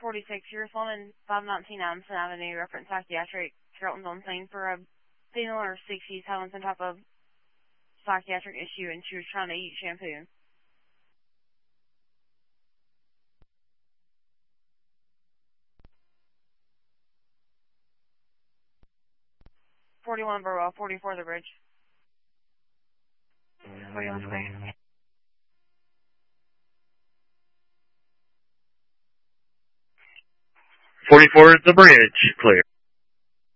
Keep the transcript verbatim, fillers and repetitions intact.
forty-six, you're responding five nineteen Adamson Avenue, reference psychiatric. Carlton's on scene for a female in her sixties having some type of psychiatric issue, and she was trying to eat shampoo. forty-one Burwell, forty-four The Bridge. forty-four The Bridge, clear.